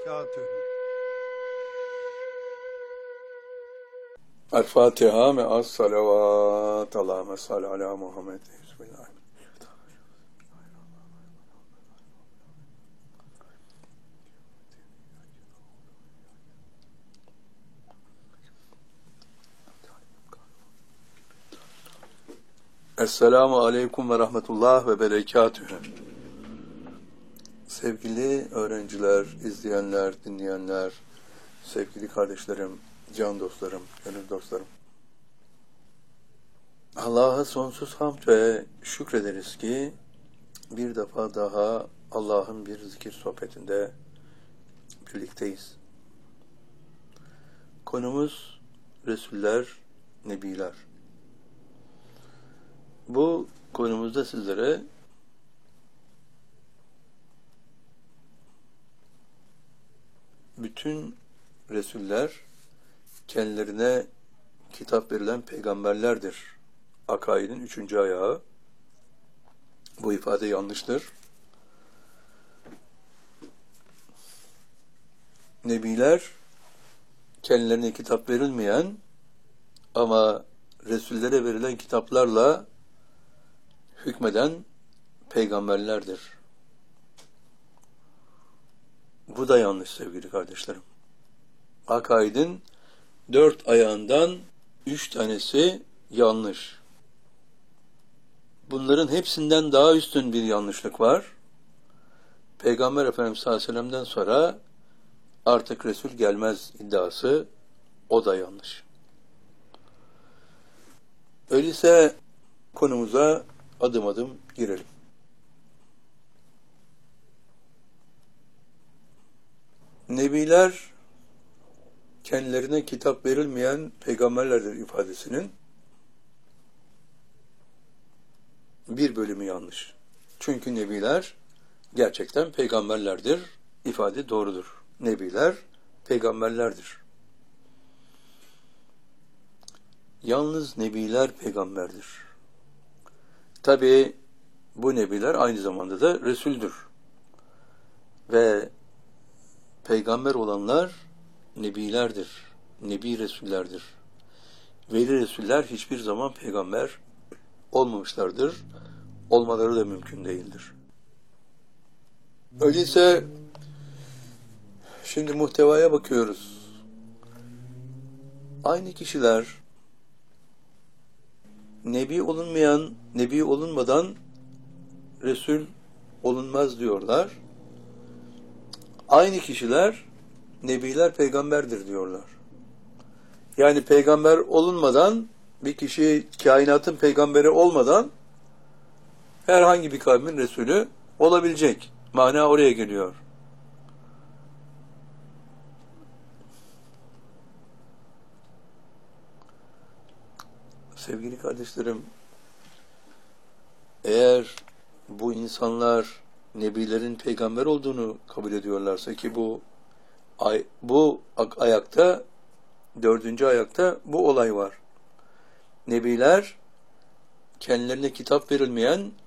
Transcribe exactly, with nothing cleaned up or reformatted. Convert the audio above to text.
berekatühü. El-Fatiha me'as salavat. Allahümme salli ala Muhammed. Bismillahirrahmanirrahim. Esselamu aleyküm ve rahmetullah ve berekatühü. Sevgili öğrenciler, izleyenler, dinleyenler, sevgili kardeşlerim, can dostlarım, gönül dostlarım. Allah'a sonsuz hamd ve şükrederiz ki bir defa daha Allah'ın bir zikir sohbetinde birlikteyiz. Konumuz Resuller, Nebiler. Bu konumuzda sizlere bütün Resuller kendilerine kitap verilen peygamberlerdir. Akaidin üçüncü ayağı. Bu ifade yanlıştır. Nebiler kendilerine kitap verilmeyen ama Resullere verilen kitaplarla hükmeden peygamberlerdir. Bu da yanlış sevgili kardeşlerim. Akaidin dört ayağından üç tanesi yanlış. Bunların hepsinden daha üstün bir yanlışlık var. Peygamber Efendimiz sallallahu aleyhi ve sellem'den sonra artık Resul gelmez iddiası, o da yanlış. Öyleyse konumuza adım adım girelim. Nebiler kendilerine kitap verilmeyen peygamberlerdir ifadesinin bir bölümü yanlış. Çünkü nebiler gerçekten peygamberlerdir. İfade doğrudur. Nebiler peygamberlerdir. Yalnız nebiler peygamberdir. Tabi bu nebiler aynı zamanda da Resul'dür. Ve peygamber olanlar nebilerdir. Nebi Resullerdir. Veli Resuller hiçbir zaman peygamber olmamışlardır. Olmaları da mümkün değildir. Öyleyse şimdi muhtevaya bakıyoruz. Aynı kişiler nebi olunmayan, nebi olunmadan Resul olunmaz diyorlar. Aynı kişiler nebiler peygamberdir diyorlar. Yani peygamber olunmadan bir kişi kainatın peygamberi olmadan herhangi bir kavmin Resulü olabilecek. Mana oraya geliyor. Sevgili kardeşlerim, eğer bu insanlar nebilerin peygamber olduğunu kabul ediyorlarsa ki bu ay, bu ayakta, dördüncü ayakta bu olay var. Nebiler kendilerine kitap verilmeyen